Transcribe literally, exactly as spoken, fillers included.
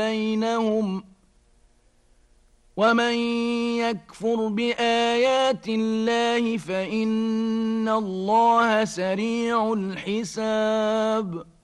بينهم ومن يكفر بآيات الله فإن الله سريع الحساب